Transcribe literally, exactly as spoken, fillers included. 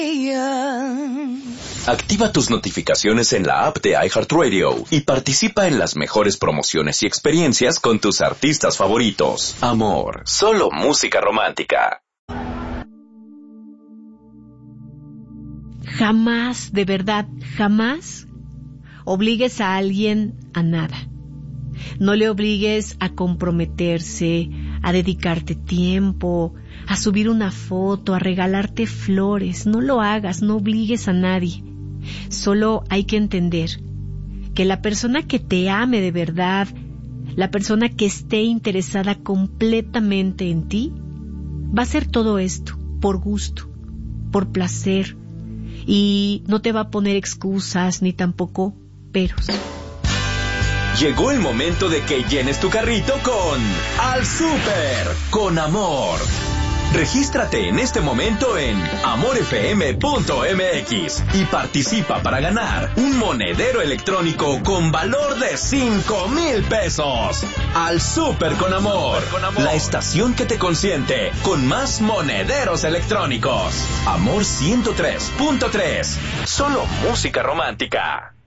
Activa tus notificaciones en la app de iHeartRadio y participa en las mejores promociones y experiencias con tus artistas favoritos. Amor, solo música romántica. Jamás, de verdad, jamás obligues a alguien a nada. No le obligues a comprometerse, a dedicarte tiempo, a subir una foto, a regalarte flores. No lo hagas, no obligues a nadie. Solo hay que entender que la persona que te ame de verdad, la persona que esté interesada completamente en ti, va a hacer todo esto por gusto, por placer, y no te va a poner excusas ni tampoco peros. Llegó el momento de que llenes tu carrito con Al Súper con Amor. Regístrate en este momento en amor f m punto m x y participa para ganar un monedero electrónico con valor de cinco mil pesos. Al Súper con Amor, la estación que te consiente con más monederos electrónicos. Amor ciento tres punto tres, solo música romántica.